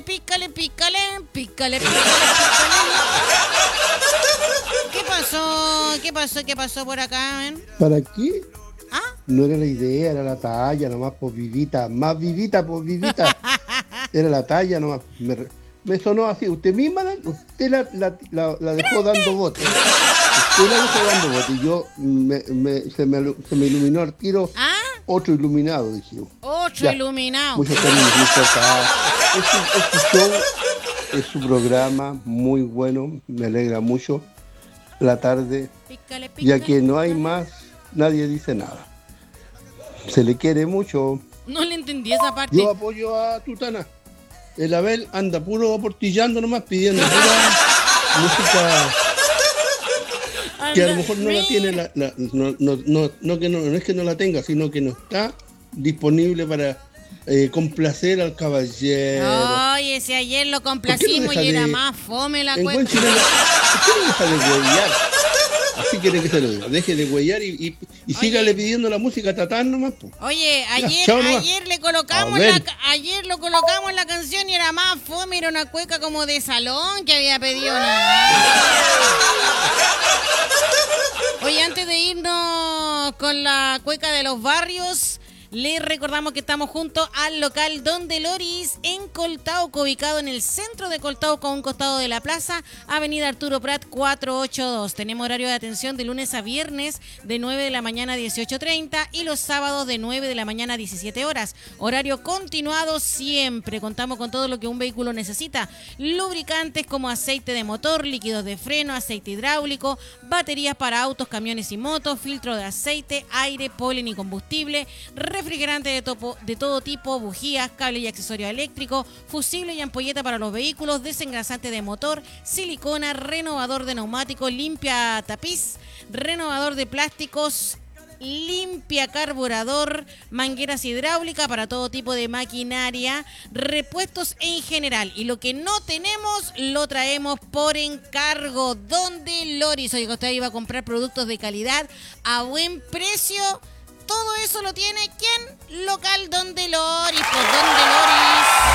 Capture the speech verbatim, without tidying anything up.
Pícale, pícale, pícale, pícale, pícale. ¿Qué pasó? ¿Qué pasó? ¿Qué pasó por acá, eh? ¿Para qué? ¿Ah? No era la idea, era la talla nomás, pues vivita, más vivita, pues vivita. Era la talla nomás. Me, re- me sonó así. Usted misma, la- usted la, la, la- la dejó dando bote. Usted la dejó dando bote. Y yo me, me- se, me, alu- se me iluminó el tiro. ¿Ah? Otro iluminado, dije yo. Ocho Ya, iluminados. muchos cariños, muchas gracias. Es su, es su show, es su programa, muy bueno. Me alegra mucho la tarde, Pícale, ya pícale, que no hay pícale. más, nadie dice nada. Se le quiere mucho. No le entendí esa parte. Yo apoyo a Tutana. El Abel anda puro aportillando nomás, pidiendo pura música que a lo mejor no la tiene, la, la- no, no, no, no que no, no es que no la tenga, sino que no está disponible para eh, complacer al caballero. Oye, si ayer lo ¿Por qué no complacimos deja y era de, más fome la en buen cueca. chileno, ¿por qué no deja de huellar? Así quiere que se lo diga. Deje de huellar y, y, y sígale pidiendo la música a Tatán nomás, po. Oye, ayer, chao nomás. ayer le colocamos A la, ver. ca- ayer lo colocamos en la canción y era más fome, era una cueca como de salón que había pedido una. Oye, antes de irnos con la cueca de los barrios, les recordamos que estamos junto al local Don Deloris en Coltauco, ubicado en el centro de Coltauco, a un costado de la plaza, Avenida Arturo Prat cuatrocientos ochenta y dos. Tenemos horario de atención de lunes a viernes de nueve de la mañana a dieciocho treinta y los sábados de nueve de la mañana a diecisiete horas. Horario continuado siempre. Contamos con todo lo que un vehículo necesita. Lubricantes como aceite de motor, líquidos de freno, aceite hidráulico, baterías para autos, camiones y motos, filtro de aceite, aire, polen y combustible, refrigerante de, topo- de todo tipo, bujías, cable y accesorios eléctricos, fusible y ampolleta para los vehículos, desengrasante de motor, silicona, renovador de neumáticos, limpia tapiz, renovador de plásticos, limpia carburador, mangueras hidráulicas para todo tipo de maquinaria, repuestos en general. Y lo que no tenemos, lo traemos por encargo. Donde Loris, oiga, usted iba a comprar productos de calidad a buen precio. Todo eso lo tiene, ¿quién? Local Donde Loris, pues Donde Loris.